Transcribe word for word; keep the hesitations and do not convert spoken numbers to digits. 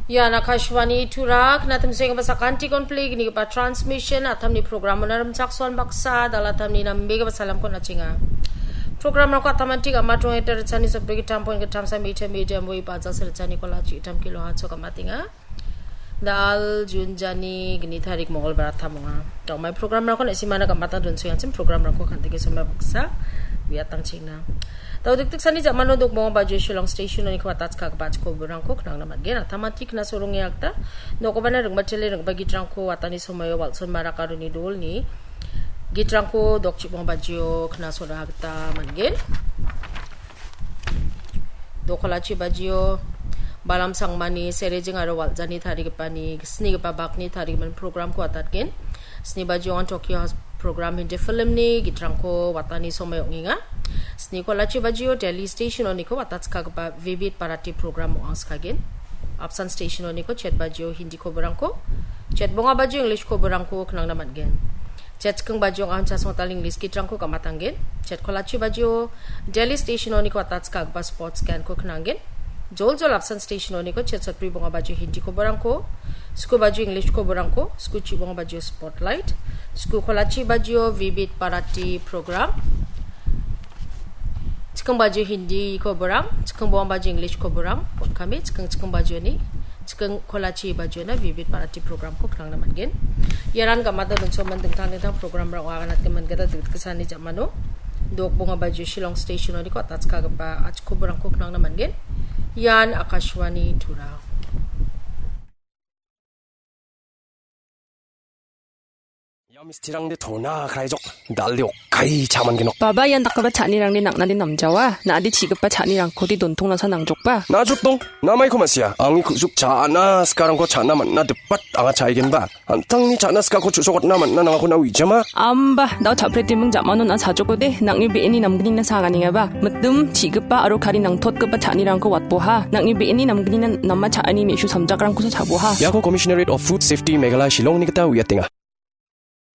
Ya nakashwani turak natam sing basa kanti konflik ni pa transmission atam ni program naram sakson baksa dalatam ni nambe ka salam ko nachinga program ko automatic amatro eter chani sabri tam point ka tam sa meter media moi pa ja sir chani ko la chi tam kilo ha cho ka matinga dal jun jani gni tarik mongol barat thamunga to mai program ko simana ka mata dun so yan program ko kanti ke somai baksa biatang china Tau dik-dik sani jak mano dok mga baju Shillong station ni kwatats ka baj ko burang ko knang naman gen automatic na surong yakta no ko bana rung machele rung bagi trang ko atani sumayo walson maraka ni dol ni gitrang ko dok chi mga baju kna sura hakta man gen dokola chi baju balam sang mani sere jing aro wal jani thari ke pani sni ke babak ni thari man program ko atat gen sni baju on Tokyo program hindi film ni gitrang ko watani sumayo nginga Sni ko lachi bajio Delhi station oni ko watats ka ba vivid parati program mo ang skagen absent station oni ko chat bajio hindi ko barang ko chat bonga bajio English ko barang ko knang naman gen chat kung bajio ang cha song taling English kitrang ko kamatang gen chat ko lachi bajio Delhi station oni ko watats ka ba sports scan ko knang gen jol jol absent station oni ko chat sat pri bonga bajio hindi ko barang ko sku bajio English ko barang ko sku chi bonga bajio spotlight sku ko lachi bajio vivid parati program Cikang baju Hindi ko berang, cikang bawang baju English ko berang, pot kami cikang cikang baju ni, cikang kolachi baju na vivid parati program ko kenang naman gen. Yaran kamata dun so man tentang tentang program rang wakan at keman kita dut kesani jam mano, dok bunga baju Shillong station ni ko atas kagapa at ko berang ko kenang naman gen. Yan Akashwani Tura. 미스티랑 내 도나 가이족 날려 가이 자만 게노 바바 얀 닥가바 찬이랑 니 낙나디 남자와 나디 지급바 찬이랑 고디 돈통나사 낭족바 나죽동 나마이 코마시야 앙이 구숙 자나 스카랑 거 자나 만나 득밭 앙아 차이겐 바 안탕니 자나 스카 고 주소got 나 만나 나가 고나 위자마 암바 나 잡레티 มึง 자마노 나 사조고데 낭니 베니 남그니나 사가니가 바 무듬 지급바 아로 가리 낭톳급바 찬이랑 거 왓보하 낭니 베니 남그니나 남마 차아니 메슈 삼작랑 고서 자보하 야고 커미셔너레이트 오브 푸드 세이프티 메갈라 실롱 니가타 위아땡아